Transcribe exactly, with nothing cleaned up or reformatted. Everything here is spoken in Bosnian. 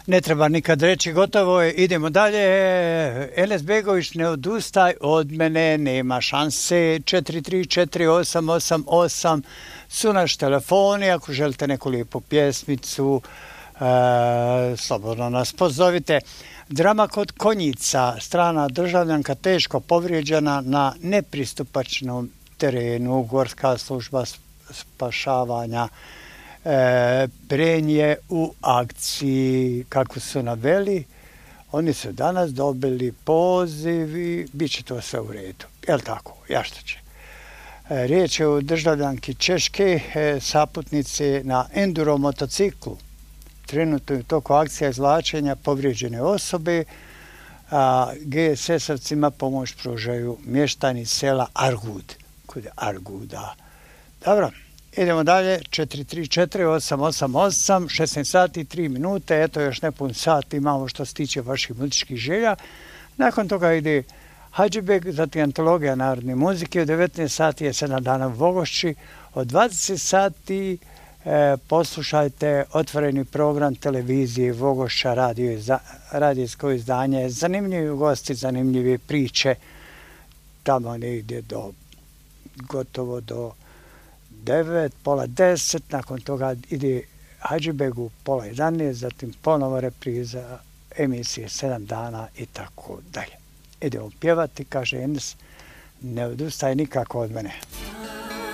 Ne treba nikad reći, gotovo je, idemo dalje. Enes Begović, ne odustaj od mene, nema šanse. četiri tri četiri osam osam osam su naš telefoni, ako želite neku lijepu pjesmicu, e, slobodno nas pozovite. Drama kod Konjica, strana državljanka teško povrijeđena na nepristupačnom terenu, Gorska služba spašavanja e, Prenje u akciji, kako su naveli. Oni su danas dobili poziv i bit će to sve u redu. Jel' tako? Ja što će. E, riječ je o državljanki Češke, e, saputnice na enduro motociklu. Trenutno je u toku akcija izvlačenja povrijeđene osobe, a G S S-ovcima pomoć pružaju mještani sela Argud, kod Arguda. Dobro, idemo dalje, četiri tri četiri osam osam osam, šesnaest sati i tri minute, eto još nepun sat imamo što se tiče vaših muzičkih želja. Nakon toga ide Hadžibeg, zatim antologija narodne muzike, u devetnaest sati je sedam dana u Vogošći, od dvadeset sati e, poslušajte otvoreni program televizije Vogošća, radio, radijsko izdanje, zanimljivi gosti, zanimljive priče, tamo negdje do gotovo do devet, pola deset, nakon toga ide Hadžibegu pola jedanaest, zatim ponovo repriza emisije sedam dana i tako dalje. Idemo pjevati, kaže Enes, ne odustaje nikako od mene.